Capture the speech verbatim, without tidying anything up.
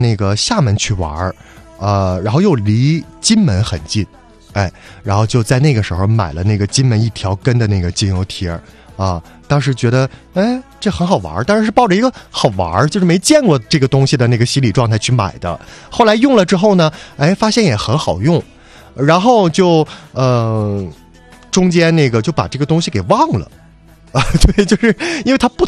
那个厦门去玩，呃，然后又离金门很近，哎，然后就在那个时候买了那个金门一条根的那个精油贴啊，当时觉得哎这很好玩，当时是抱着一个好玩就是没见过这个东西的那个心理状态去买的。后来用了之后呢，哎发现也很好用，然后就呃中间那个就把这个东西给忘了啊，对，就是因为它不